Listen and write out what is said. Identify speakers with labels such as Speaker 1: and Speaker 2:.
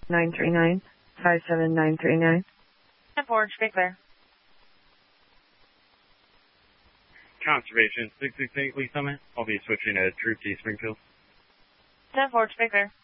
Speaker 1: 939 57939.
Speaker 2: 10-4, be clear.
Speaker 3: Conservation 668 Lee Summit. I'll be switching to Troop D Springfield.
Speaker 2: 10-4, be clear.